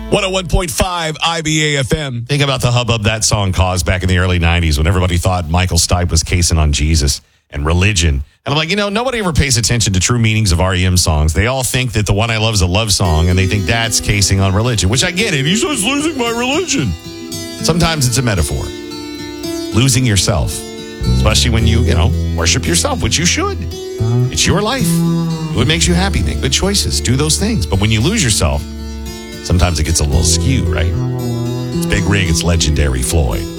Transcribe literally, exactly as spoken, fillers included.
one oh one point five I B A F M. Think about the hubbub that song caused back in the early nineties when everybody thought Michael Stipe was casing on Jesus and religion. And I'm like, you know, nobody ever pays attention to true meanings of R E M songs. They all think that The One I Love is a love song, and they think that's casing on religion, which I get it. He says losing my religion. Sometimes it's a metaphor. Losing yourself, especially when you, you know, worship yourself, which you should. It's your life. Do what makes you happy. Make good choices. Do those things. But when you lose yourself, sometimes it gets a little skew, right? It's Big Rig. It's Legendary Floyd.